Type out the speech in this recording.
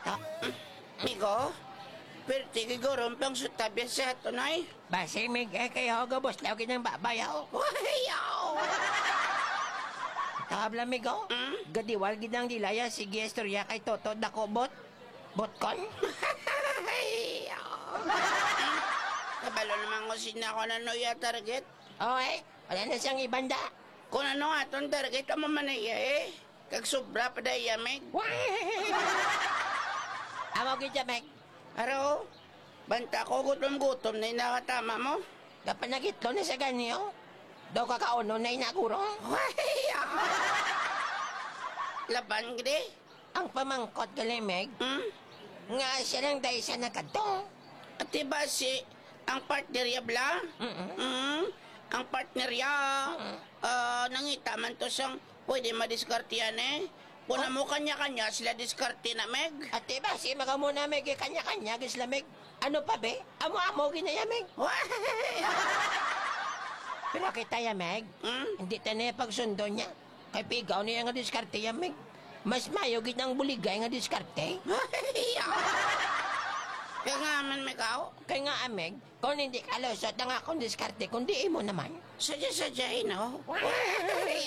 to. Migo, perti kigurum pang sutabya sa tunay. Basi mig kayo gabos lagi ng babayaw. Wayaw! Tabla migo. Gadiwal gidang dilaya sige istorya kay Toto dako botkon. Kabalo naman ko sinako na noya target. Oy, wala na siyang ibanda. Kung ano atong target ang mamanaya eh. Kag sobra pa daya, Meg. Amo gidya meg. Aro, banta ko gutom-gutom na nakatama mo. Gapanagitlo na sa ganyo. Daw kakauno na inaguro. Wayaw! Laban gede. Ang pamangkot gali meg. Nga siya lang dahil sa nakadto. At diba si ang partner ya bla? Ang partner ya nangita man to sang pwede madiskarte yan eh. Puna mo kanya-kanya sila diskarte na meg. At diba si mga muna meg kanya-kanya gisla meg. Ano pa be? Amo-amo ginaya meg. Pero kita ya meg. Hindi tayo na pagsundo niya. Kay pigaw niya nga diskarte ya meg. Mas mayo ginang buligay nga diskarte. Kaya nga man Megaw. Kaya nga ameg, kung hindi ka lusot ang akong diskarte, kundi imo naman. Sadya-sadyain oh.